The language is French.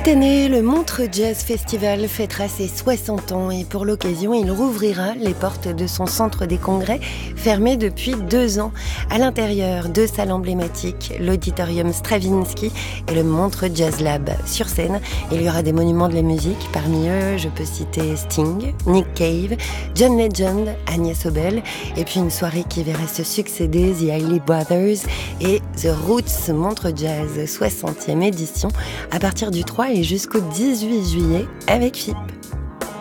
Cette année, le Montreux Jazz Festival fêtera ses 60 ans et pour l'occasion, il rouvrira les portes de son centre des congrès, fermé depuis 2 ans. À l'intérieur, 2 salles emblématiques, l'auditorium Stravinsky et le Montreux Jazz Lab. Sur scène, il y aura des monuments de la musique. Parmi eux, je peux citer Sting, Nick Cave, John Legend, Agnès Obel, et puis une soirée qui verra se succéder The Isley Brothers et The Roots Montreux Jazz 60e édition à partir du 3 et jusqu'au 18 juillet avec FIP.